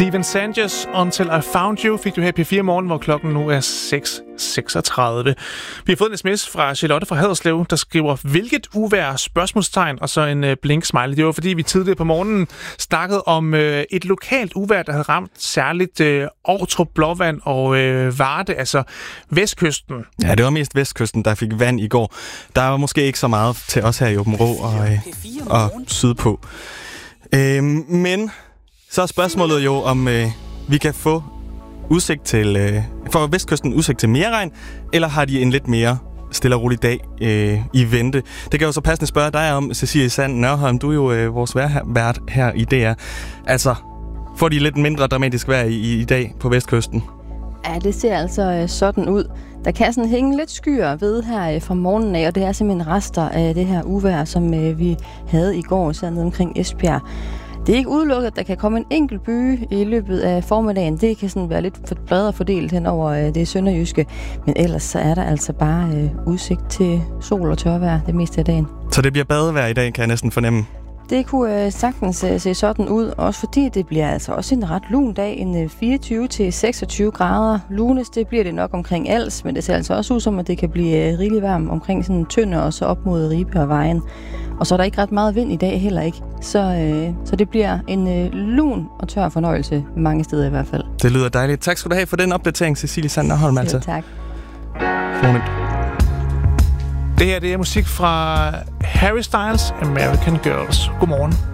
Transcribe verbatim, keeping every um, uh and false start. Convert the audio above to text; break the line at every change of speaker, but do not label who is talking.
Steven Sanchez, Until I Found You, fik du her på P fire Morgen, hvor klokken nu er seks seksogtredive. Vi har fået en sms fra Charlotte fra Haderslev, der skriver, hvilket uvejr, spørgsmålstegn, og så en øh, blink-smiley. Det var fordi, vi tidligere på morgenen snakkede om øh, et lokalt uvejr, der havde ramt særligt øh, Ovtrup, Blåvand og øh, Varde, altså vestkysten.
Ja, det var mest vestkysten, der fik vand i går. Der var måske ikke så meget til os her i Åben Rå og, øh, og sydpå. Øh, men så er spørgsmålet jo, om øh, vi kan få udsigt til, øh, for vestkysten udsigt til mere regn, eller har de en lidt mere stille og rolig dag øh, i vente? Det kan jo så passende spørge dig om, Cecilie Sand Nørholm. Du er jo øh, vores værvært her i D R. Altså, får de lidt mindre dramatisk vejr i, i, i dag på vestkysten?
Ja, det ser altså øh, sådan ud. Der kan sådan hænge lidt skyer ved her øh, fra morgenen af, og det er simpelthen rester af det her uvejr, som øh, vi havde i går, så nede omkring Esbjerg. Det er ikke udelukket, at der kan komme en enkelt by i løbet af formiddagen. Det kan sådan være lidt bredere fordelt hen over øh, det sønderjyske. Men ellers så er der altså bare øh, udsigt til sol og tørvejr det meste af dagen.
Så det bliver badevejr i dag, kan jeg næsten fornemme?
Det kunne øh, sagtens øh, se sådan ud, også fordi det bliver altså også en ret lun dag, en øh, fireogtyve til seksogtyve grader. Lunes, det bliver det nok omkring Als, men det ser altså også ud som, at det kan blive øh, rigelig varmt omkring sådan Tønder og så op mod Ribe og Vejen. Og så er der ikke ret meget vind i dag heller ikke, så, øh, så det bliver en øh, lun og tør fornøjelse mange steder i hvert fald.
Det lyder dejligt. Tak skal du have for den opdatering, Cecilie Sand Nørholm. Altså.
Ja, tak.
Moment.
Det her det er musik fra Harry Styles, American Girls. Godmorgen.